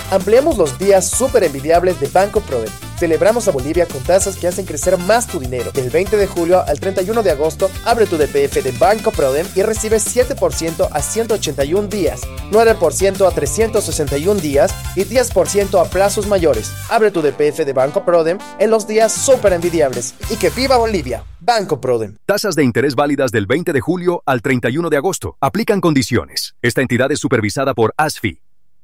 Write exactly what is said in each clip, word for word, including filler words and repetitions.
Ampliamos los días súper envidiables de Banco Prodem. Celebramos a Bolivia con tasas que hacen crecer más tu dinero. Del veinte de julio al treinta y uno de agosto, abre tu D P F de Banco Prodem y recibe siete por ciento a ciento ochenta y un días, nueve por ciento a trescientos sesenta y un días y diez por ciento a plazos mayores. Abre tu D P F de Banco Prodem en los días súper envidiables. Y que viva Bolivia. Banco Prodem. Tasas de interés válidas del veinte de julio al treinta y uno de agosto. Aplican condiciones. Esta entidad es supervisada por ASFI.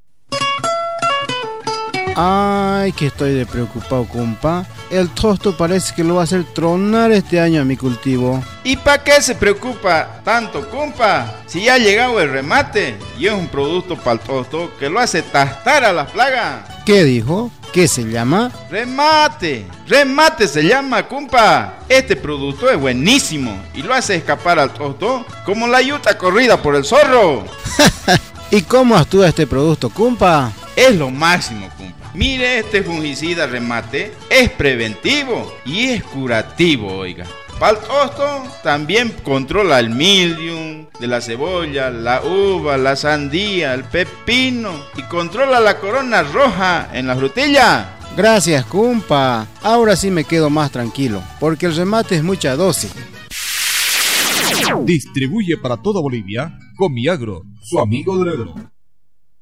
Ay, que estoy de preocupado, compa. El tosto parece que lo va a hacer tronar este año a mi cultivo. ¿Y para qué se preocupa tanto, compa? Si ya ha llegado el remate y es un producto para el tosto que lo hace tastar a las plagas. ¿Qué dijo? ¿Qué se llama? Remate, remate se llama, compa. Este producto es buenísimo y lo hace escapar al tosto como la yuta corrida por el zorro. ¿Y cómo actúa este producto, compa? Es lo máximo, compa. Mire, este fungicida remate es preventivo y es curativo, oiga. Para el tosto también controla el mildium de la cebolla, la uva, la sandía, el pepino y controla la corona roja en la frutilla. Gracias, compa. Ahora sí me quedo más tranquilo, porque el remate es mucha dosis. Distribuye para toda Bolivia Comiagro, su amigo del agro.